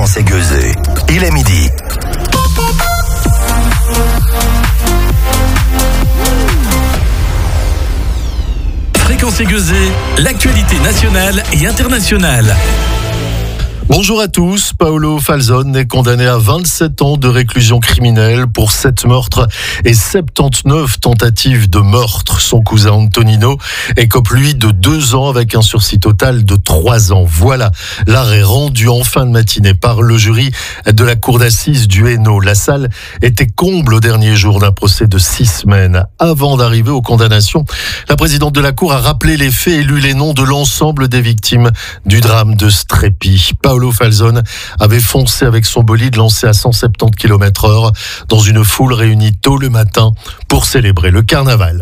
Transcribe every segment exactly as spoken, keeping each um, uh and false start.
Fréquence aiguisée. Il est midi. Fréquence aiguisée, l'actualité nationale et internationale. Bonjour à tous. Paolo Falzone est condamné à vingt-sept ans de réclusion criminelle pour sept meurtres et soixante-dix-neuf tentatives de meurtre. Son cousin Antonino écope lui de deux ans avec un sursis total de trois ans. Voilà l'arrêt rendu en fin de matinée par le jury de la cour d'assises du Hainaut. La salle était comble au dernier jour d'un procès de six semaines. Avant d'arriver aux condamnations, la présidente de la cour a rappelé les faits et lu les noms de l'ensemble des victimes du drame de Strépy. Paolo Falzone avait foncé avec son bolide lancé à cent soixante-dix kilomètres heure dans une foule réunie tôt le matin pour célébrer le carnaval.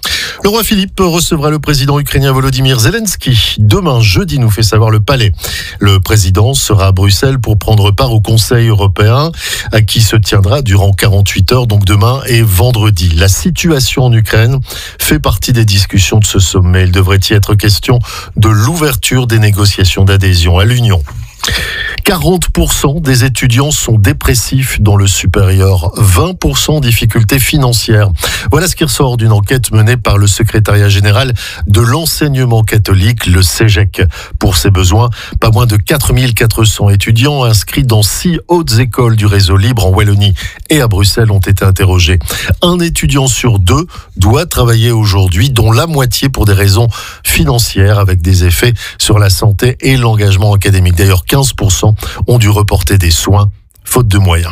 Le roi Philippe recevra le président ukrainien Volodymyr Zelensky. Demain, jeudi, nous fait savoir le palais. Le président sera à Bruxelles pour prendre part au Conseil européen qui se tiendra durant quarante-huit heures, donc demain et vendredi. La situation en Ukraine fait partie des discussions de ce sommet. Il devrait y être question de l'ouverture des négociations d'adhésion à l'Union. quarante pour cent des étudiants sont dépressifs dans le supérieur, vingt pour cent en difficultés financières. Voilà ce qui ressort d'une enquête menée par le secrétariat général de l'enseignement catholique, le C E G E C. Pour ses besoins, pas moins de quatre mille quatre cents étudiants inscrits dans six hautes écoles du réseau libre en Wallonie et à Bruxelles ont été interrogés. Un étudiant sur deux doit travailler aujourd'hui, dont la moitié pour des raisons financières, avec des effets sur la santé et l'engagement académique. D'ailleurs, quinze pour cent ont dû reporter des soins, faute de moyens.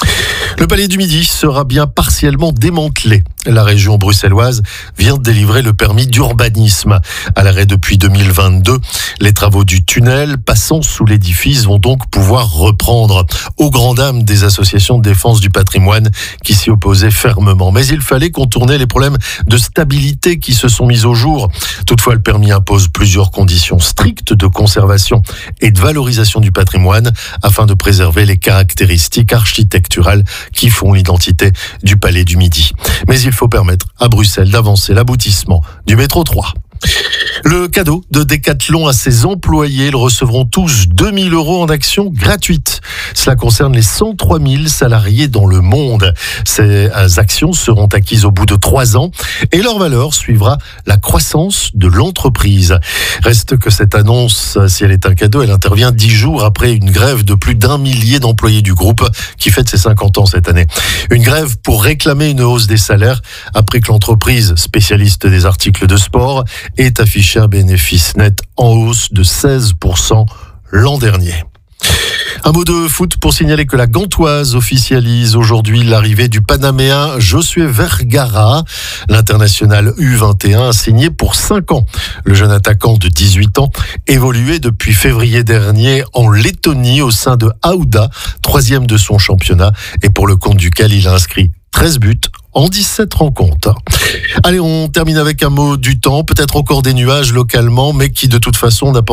Le palais du Midi sera bien partiellement démantelé. La région bruxelloise vient de délivrer le permis d'urbanisme. À l'arrêt depuis deux mille vingt-deux, les travaux du tunnel passant sous l'édifice vont donc pouvoir reprendre, aux grandes dames des associations de défense du patrimoine qui s'y opposaient fermement. Mais il fallait contourner les problèmes de stabilité qui se sont mis au jour. Toutefois, le permis impose plusieurs conditions strictes de conservation et de valorisation du patrimoine afin de préserver les caractéristiques architecturales qui font l'identité du palais du Midi. Mais il faut permettre à Bruxelles d'avancer l'aboutissement du métro trois. Le cadeau de Decathlon à ses employés, ils recevront tous deux mille euros en actions gratuites. Cela concerne les cent trois mille salariés dans le monde. Ces actions seront acquises au bout de trois ans et leur valeur suivra la croissance de l'entreprise. Reste que cette annonce, si elle est un cadeau, elle intervient dix jours après une grève de plus d'un millier d'employés du groupe qui fête ses cinquante ans cette année. Une grève pour réclamer une hausse des salaires après que l'entreprise spécialiste des articles de sport est affiché un bénéfice net en hausse de seize pour cent l'an dernier. Un mot de foot pour signaler que la Gantoise officialise aujourd'hui l'arrivée du Panaméen Josué Vergara. L'international U vingt et un a signé pour cinq ans. Le jeune attaquant de dix-huit ans évoluait depuis février dernier en Lettonie au sein de Auda, troisième de son championnat et pour le compte duquel il a inscrit treize buts en dix-sept rencontres. Allez, on termine avec un mot du temps, peut-être encore des nuages localement, mais qui de toute façon n'apportent